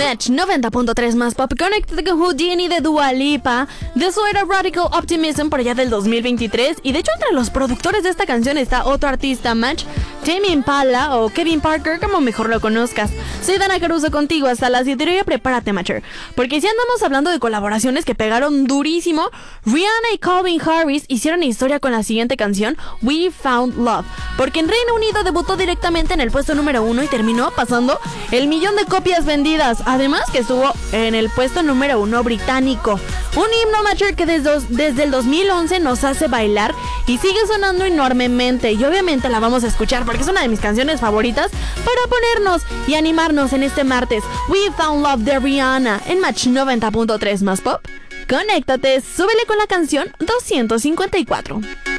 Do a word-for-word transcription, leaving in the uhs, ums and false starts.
Match noventa punto tres más pop. Conéctate con Houdini de Dua Lipa. De eso era Radical Optimism por allá del dos mil veintitrés. Y de hecho entre los productores de esta canción está otro artista, Match, Tame Impala o Kevin Parker, como mejor lo conozcas. Soy Dana Caruso contigo hasta las siete y prepárate, Matcher, porque si andamos hablando de colaboraciones que pegaron durísimo, Rihanna y Calvin Harris hicieron historia con la siguiente canción, We Found Love, porque en Reino Unido debutó directamente en el puesto número uno y terminó pasando el millón de copias vendidas, además que estuvo en el puesto número uno británico. Un himno, Matcher, que desde, desde el dos mil once nos hace bailar y sigue sonando enormemente, y obviamente la vamos a escuchar porque es una de mis canciones favoritas para ponernos y animarnos en este martes. We Found Love de Rihanna en Match noventa punto tres más pop. Conéctate, súbele con la canción doscientos cincuenta y cuatro.